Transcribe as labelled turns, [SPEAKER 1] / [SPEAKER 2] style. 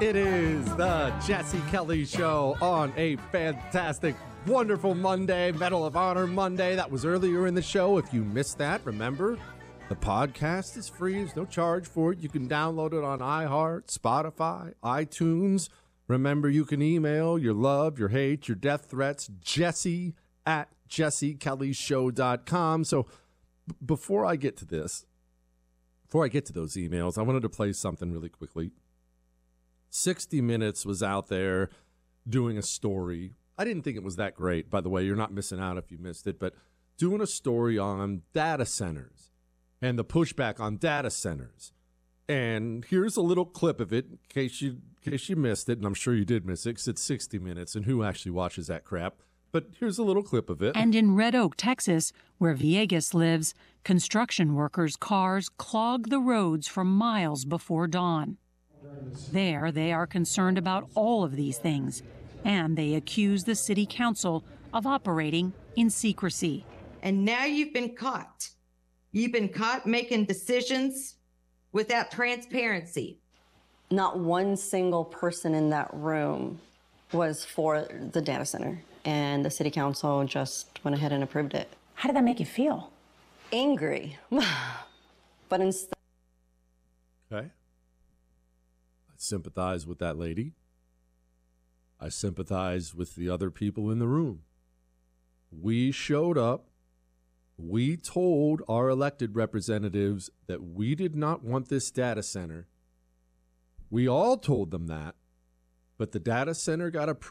[SPEAKER 1] It is the Jesse Kelly Show on a fantastic, wonderful Monday, Medal of Honor Monday. That was earlier in the show. If you missed that, remember, the podcast is free. There's no charge for it. You can download it on iHeart, Spotify, iTunes. Remember, you can email your love, your hate, your death threats, Jesse at jessekellyshow.com. So before I get to those emails, I wanted to play something really quickly. 60 Minutes was out there doing a story. I didn't think it was that great, by the way. You're not missing out if you missed it, but doing a story on data centers and the pushback on data centers. And here's a little clip of it in case you missed it, and I'm sure you did miss it because it's 60 Minutes, and who actually watches that crap? But here's a little clip of it.
[SPEAKER 2] And in Red Oak, Texas, where Villegas lives, construction workers' cars clog the roads for miles before dawn. There, they are concerned about all of these things, and they accuse the city council of operating in secrecy.
[SPEAKER 3] And now you've been caught. You've been caught making decisions without transparency.
[SPEAKER 4] Not one single person in that room was for the data center, and the city council just went ahead and approved it.
[SPEAKER 5] How did that make you feel?
[SPEAKER 4] Angry. But instead...
[SPEAKER 1] Okay. I sympathize with that lady. I sympathize with the other people in the room. We showed up. We told our elected representatives that we did not want this data center. We all told them that, but the data center got approved